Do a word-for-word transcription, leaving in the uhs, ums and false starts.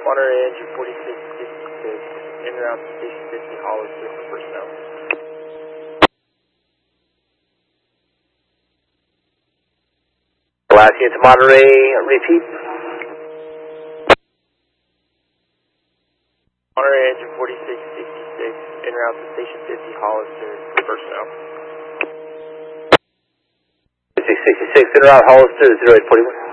Monitor engine forty-six fifty-six, in route to station fifty, Hollister for personnel. Alaska to Monterey, repeat. Monitor engine forty-six fifty-six, in route to station fifty, Hollister for personnel. six sixty-six, in route Hollister, zero eight forty-one.